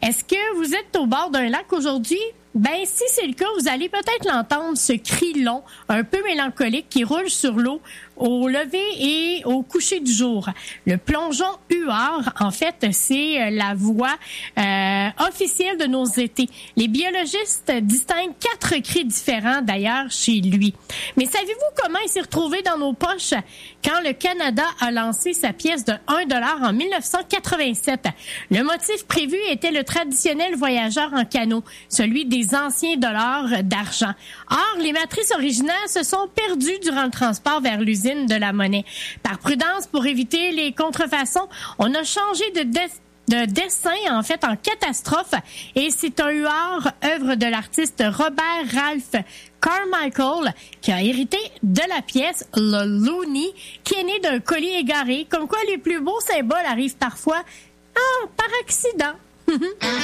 Est-ce que vous êtes au bord d'un lac aujourd'hui? Ben, si c'est le cas, vous allez peut-être l'entendre, ce cri long, un peu mélancolique qui roule sur l'eau au lever et au coucher du jour. Le plongeon huard, en fait, c'est la voix officielle de nos étés. Les biologistes distinguent 4 cris différents, d'ailleurs, chez lui. Mais savez-vous comment il s'est retrouvé dans nos poches quand le Canada a lancé sa pièce de 1$ en 1987? Le motif prévu était le traditionnel voyageur en canot, celui des anciens dollars d'argent. Or, les matrices originales se sont perdues durant le transport vers l'usine de la monnaie. Par prudence, pour éviter les contrefaçons, on a changé de dessin, en fait, en catastrophe, et c'est un huard, œuvre de l'artiste Robert Ralph Carmichael, qui a hérité de la pièce le Looney, qui est né d'un colis égaré, comme quoi les plus beaux symboles arrivent parfois par accident.